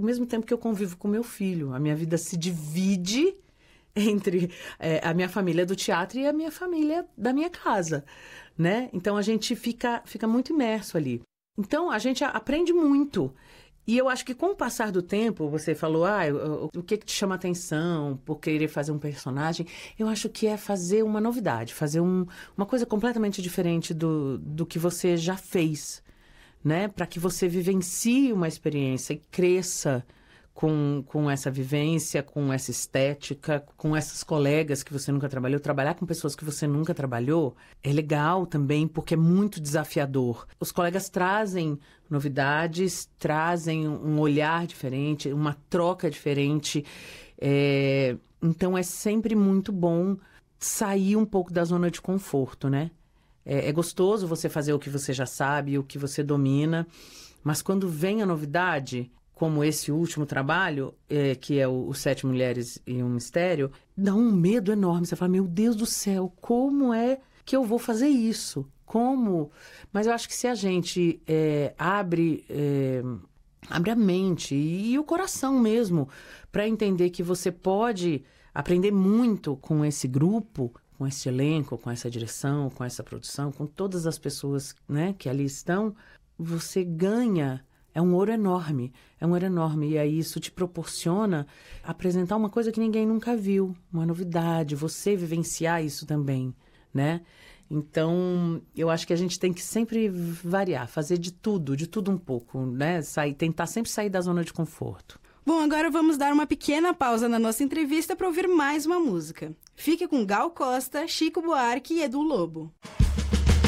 mesmo tempo que eu convivo com meu filho. A minha vida se divide entre a minha família do teatro e a minha família da minha casa, né? Então, a gente fica muito imerso ali. Então, a gente aprende muito. E eu acho que com o passar do tempo, você falou, o que te chama atenção por querer fazer um personagem? Eu acho que é fazer uma novidade, fazer uma coisa completamente diferente do que você já fez, né? Para que você vivencie uma experiência e cresça com essa vivência, com essa estética, com essas colegas que você nunca trabalhou. Trabalhar com pessoas que você nunca trabalhou é legal também, porque é muito desafiador. Os colegas trazem novidades, trazem um olhar diferente, uma troca diferente. Então, é sempre muito bom sair um pouco da zona de conforto, né? É gostoso você fazer o que você já sabe, o que você domina, mas quando vem a novidade, como esse último trabalho, que é o Sete Mulheres e um Mistério, dá um medo enorme. Você fala, meu Deus do céu, como é que eu vou fazer isso? Como? Mas eu acho que se a gente abre a mente e o coração mesmo para entender que você pode aprender muito com esse grupo, com esse elenco, com essa direção, com essa produção, com todas as pessoas, né, que ali estão, você ganha. É um ouro enorme, E aí isso te proporciona apresentar uma coisa que ninguém nunca viu, uma novidade, você vivenciar isso também, né? Então, eu acho que a gente tem que sempre variar, fazer de tudo um pouco, né? Tentar sempre sair da zona de conforto. Bom, agora vamos dar uma pequena pausa na nossa entrevista para ouvir mais uma música. Fique com Gal Costa, Chico Buarque e Edu Lobo.